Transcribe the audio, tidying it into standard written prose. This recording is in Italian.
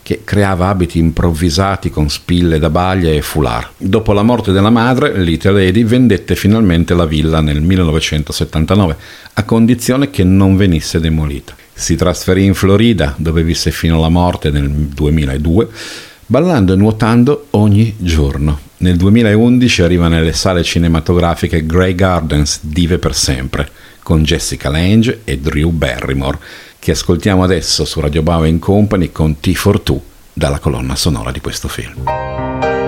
che creava abiti improvvisati con spille da baglia e foulard. Dopo la morte della madre, Little Eddie vendette finalmente la villa nel 1979, a condizione che non venisse demolita. Si trasferì in Florida, dove visse fino alla morte nel 2002, ballando e nuotando ogni giorno. Nel 2011 arriva nelle sale cinematografiche Grey Gardens, Dive per sempre, con Jessica Lange e Drew Barrymore, che ascoltiamo adesso su Radio Bauer & Company con T for Two, dalla colonna sonora di questo film.